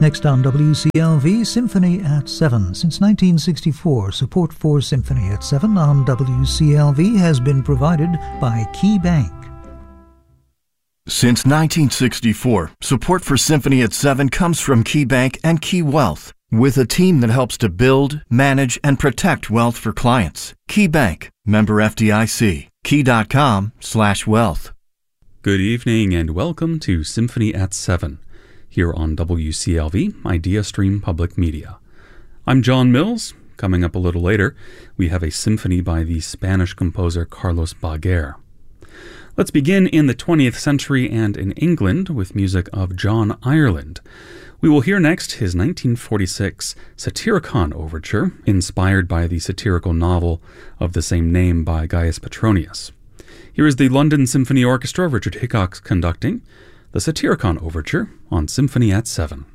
Next on WCLV, Symphony at 7. Since 1964, support for Symphony at 7 on WCLV has been provided by Key Bank. Since 1964, support for Symphony at 7 comes from Key Bank and Key Wealth, with a team that helps to build, manage, and protect wealth for clients. Key Bank, member FDIC, key.com/wealth. Good evening and welcome to Symphony at 7, here on WCLV, IdeaStream Public Media. I'm John Mills. Coming up a little later, we have a symphony by the Spanish composer Carlos Baguer. Let's begin in the 20th century and in England with music of John Ireland. We will hear next his 1946 Satyricon Overture, inspired by the satirical novel of the same name by Gaius Petronius. Here is the London Symphony Orchestra, Richard Hickox conducting the Satyricon Overture on Symphony at 7.